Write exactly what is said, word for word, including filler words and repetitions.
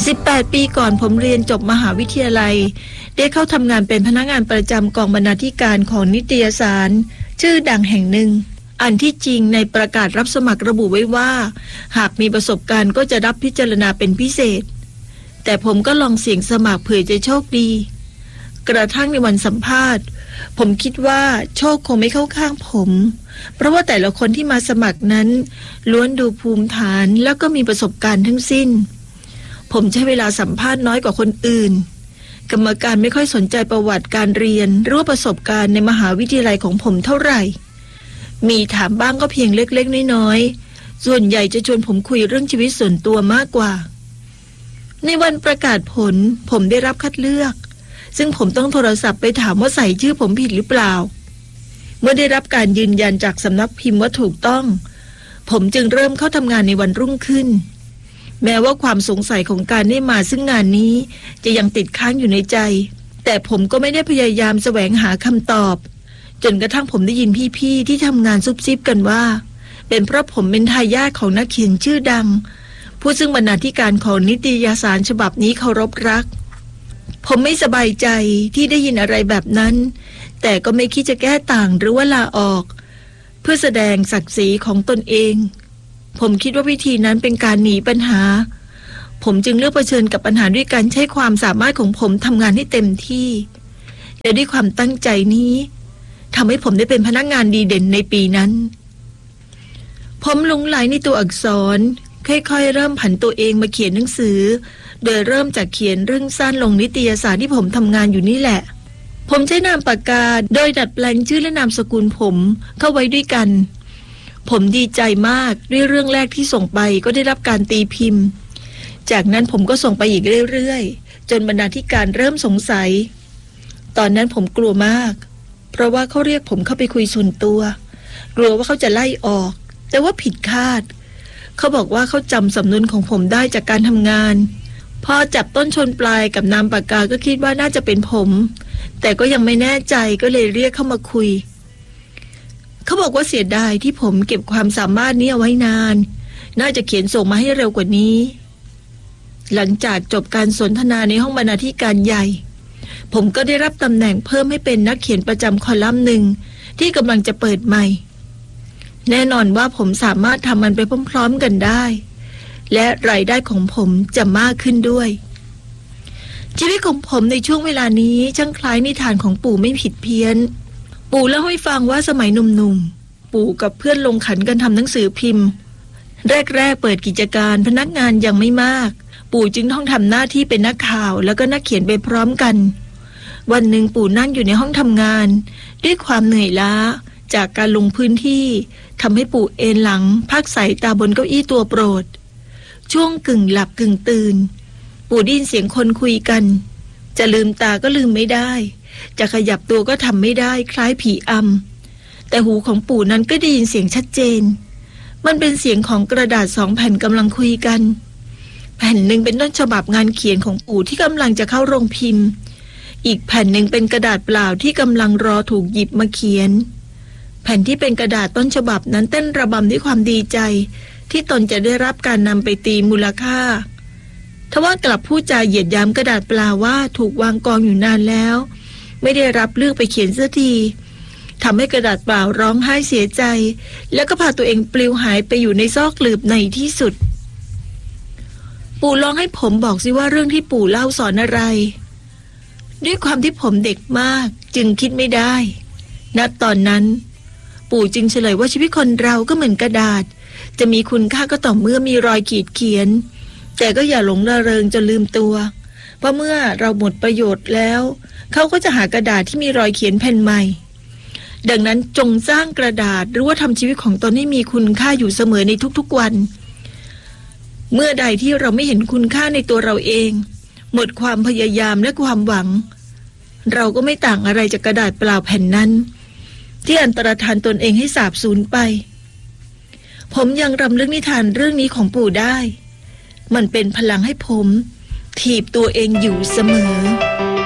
สิบแปดปีก่อนผมเรียนจบมหาวิทยาลัยได้เข้าทำงานเป็นพนักงานประจำกองบรรณาธิการของนิตยสารชื่อดังแห่งหนึ่งอันที่จริงในประกาศรับสมัครระบุไว้ว่าหากมีประสบการณ์ก็จะรับพิจารณาเป็นพิเศษแต่ผมก็ลองเสี่ยงสมัครเผื่อจะโชคดีกระทั่งในวันสัมภาษณ์ผมคิดว่าโชคคงไม่เข้าข้างผมเพราะว่าแต่ละคนที่มาสมัครนั้นล้วนดูภูมิฐานแล้วก็มีประสบการณ์ทั้งสิ้นผมใช้เวลาสัมภาษณ์น้อยกว่าคนอื่นกรรมการไม่ค่อยสนใจประวัติการเรียนหรือประสบการณ์ในมหาวิทยาลัยของผมเท่าไหร่มีถามบ้างก็เพียงเล็กๆน้อยๆส่วนใหญ่จะชวนผมคุยเรื่องชีวิตส่วนตัวมากกว่าในวันประกาศผลผมได้รับคัดเลือกซึ่งผมต้องโทรศัพท์ไปถามว่าใส่ชื่อผมผิดหรือเปล่าเมื่อได้รับการยืนยันจากสำนักพิมพ์ว่าถูกต้องผมจึงเริ่มเข้าทำงานในวันรุ่งขึ้นแม้ว่าความสงสัยของการได้มาซึ่งงานนี้จะยังติดค้างอยู่ในใจแต่ผมก็ไม่ได้พยายามแสวงหาคำตอบจนกระทั่งผมได้ยินพี่ๆที่ทำงานซุบซิบกันว่าเป็นเพราะผมเป็นทายาทของนักเขียนชื่อดังผู้ซึ่งบรรณาธิการของนิตยสารฉบับนี้เคารพรักผมไม่สบายใจที่ได้ยินอะไรแบบนั้นแต่ก็ไม่คิดจะแก้ต่างหรือว่าลาออกเพื่อแสดงศักดิ์ศรีของตนเองผมคิดว่าวิธีนั้นเป็นการหนีปัญหาผมจึงเลือกเผชิญกับปัญหาด้วยการใช้ความสามารถของผมทำงานให้เต็มที่และด้วยความตั้งใจนี้ทำให้ผมได้เป็นพนักงานดีเด่นในปีนั้นผมหลงไหลในตัวอักษรค่อยๆเริ่มผันตัวเองมาเขียนหนังสือโดยเริ่มจากเขียนเรื่องสั้นลงนิตยสารที่ผมทำงานอยู่นี่แหละผมใช้นามปากกาโดยดัดแปลงชื่อและนามสกุลผมเข้าไว้ด้วยกันผมดีใจมากด้วยเรื่องแรกที่ส่งไปก็ได้รับการตีพิมพ์จากนั้นผมก็ส่งไปอีกเรื่อยๆจนบรรณาธิการเริ่มสงสัยตอนนั้นผมกลัวมากเพราะว่าเขาเรียกผมเข้าไปคุยส่วนตัวกลัวว่าเขาจะไล่ออกแต่ว่าผิดคาดเขาบอกว่าเขาจำสำนวนของผมได้จากการทำงานพอจับต้นชนปลายกับนามปากกาก็คิดว่าน่าจะเป็นผมแต่ก็ยังไม่แน่ใจก็เลยเรียกเข้ามาคุยเขาบอกว่าเสียดายที่ผมเก็บความสามารถนี้เอาไว้นานน่าจะเขียนส่งมาให้เร็วกว่านี้หลังจากจบการสนทนาในห้องบรรณาธิการใหญ่ผมก็ได้รับตำแหน่งเพิ่มให้เป็นนักเขียนประจำคอลัมน์หนึ่งที่กำลังจะเปิดใหม่แน่นอนว่าผมสามารถทำมันไปพร้อมๆกันได้และรายได้ของผมจะมากขึ้นด้วยชีวิตของผมในช่วงเวลานี้ช่างคล้ายนิทานของปู่ไม่ผิดเพี้ยนปู่เล่าให้ฟังว่าสมัยหนุ่มๆปู่กับเพื่อนลงขันกันทำหนังสือพิมพ์แรกๆเปิดกิจการพนักงานยังไม่มากปู่จึงต้องทำหน้าที่เป็นนักข่าวแล้วก็นักเขียนไปพร้อมกันวันหนึ่งปู่นั่งอยู่ในห้องทำงานด้วยความเหนื่อยล้าจากการลงพื้นที่ทำให้ปู่เอนหลังพักสายตาบนเก้าอี้ตัวโปรดช่วงกึ่งหลับกึ่งตื่นปู่ได้ยินเสียงคนคุยกันจะลืมตาก็ลืมไม่ได้จะขยับตัวก็ทำไม่ได้คล้ายผีอำแต่หูของปู่นั้นก็ได้ยินเสียงชัดเจนมันเป็นเสียงของกระดาษสองแผ่นกำลังคุยกันแผ่นหนึ่งเป็นต้นฉบับงานเขียนของปู่ที่กำลังจะเข้าโรงพิมพ์อีกแผ่นหนึ่งเป็นกระดาษเปล่าที่กำลังรอถูกหยิบมาเขียนแผ่นที่เป็นกระดาษต้นฉบับนั้นเต้นระบำด้วยความดีใจที่ตนจะได้รับการนำไปตีมูลค่าทว่ากลับพูดจาเหยียดหยามกระดาษเปล่าว่าถูกวางกองอยู่นานแล้วไม่ได้รับเลือกไปเขียนเสียทีทำให้กระดาษเปล่าร้องไห้เสียใจแล้วก็พาตัวเองปลิวหายไปอยู่ในซอกหลืบในที่สุดปู่ลองให้ผมบอกสิว่าเรื่องที่ปู่เล่าสอนอะไรด้วยความที่ผมเด็กมากจึงคิดไม่ได้ณตอนนั้นปู่จึงเฉลยว่าชีวิตคนเราก็เหมือนกระดาษจะมีคุณค่าก็ต่อเมื่อมีรอยขีดเขียนแต่ก็อย่าหลงระเริงจนลืมตัวเพราะเมื่อเราหมดประโยชน์แล้วเขาก็จะหากระดาษที่มีรอยเขียนแผ่นใหม่ดังนั้นจงสร้างกระดาษหรือว่าทำชีวิตของตนให้มีคุณค่าอยู่เสมอในทุกๆวันเมื่อใดที่เราไม่เห็นคุณค่าในตัวเราเองหมดความพยายามและความหวังเราก็ไม่ต่างอะไรจากกระดาษเปล่าแผ่นนั้นที่อันตรธานตนเองให้สาบสูญไปผมยังรำลึกนิทานเรื่องนี้ของปู่ได้มันเป็นพลังให้ผมถีบตัวเองอยู่เสมอ